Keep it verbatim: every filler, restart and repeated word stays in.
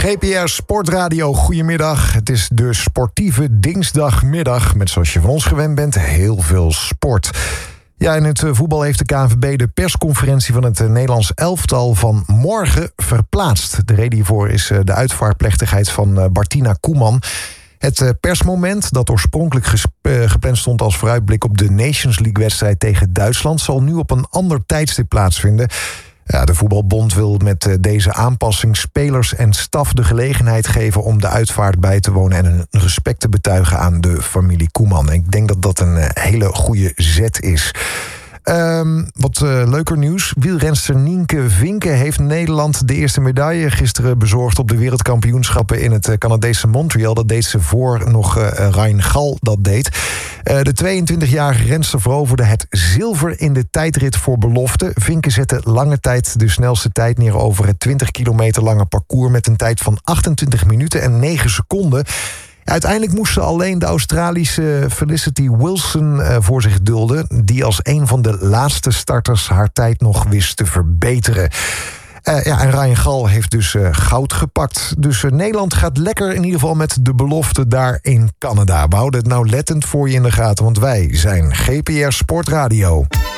G P R Sportradio, goedemiddag. Het is de sportieve dinsdagmiddag met, zoals je van ons gewend bent, heel veel sport. Ja, in het voetbal heeft de K N V B de persconferentie van het Nederlands elftal van morgen verplaatst. De reden hiervoor is de uitvaartplechtigheid van Bartina Koeman. Het persmoment, dat oorspronkelijk gepland stond als vooruitblik op de Nations League-wedstrijd tegen Duitsland, zal nu op een ander tijdstip plaatsvinden. Ja, de voetbalbond wil met deze aanpassing spelers en staf de gelegenheid geven om de uitvaart bij te wonen en een respect te betuigen aan de familie Koeman. Ik denk dat dat een hele goede zet is. Um, wat uh, leuker nieuws. Wielrenster Nienke Vinken heeft Nederland de eerste medaille gisteren bezorgd op de wereldkampioenschappen in het uh, Canadese Montreal. Dat deed ze voor nog uh, Ryan Gal dat deed. Uh, de tweeëntwintigjarige renster veroverde het zilver in de tijdrit voor belofte. Vinken zette lange tijd de snelste tijd neer over het twintig kilometer lange parcours met een tijd van achtentwintig minuten en negen seconden. Uiteindelijk moest ze alleen de Australische Felicity Wilson voor zich dulden, die als een van de laatste starters haar tijd nog wist te verbeteren. Uh, ja, en Ryan Gal heeft dus uh, goud gepakt. Dus uh, Nederland gaat lekker in ieder geval met de belofte daar in Canada. We houden het nauwlettend voor je in de gaten, want wij zijn G P R Sportradio.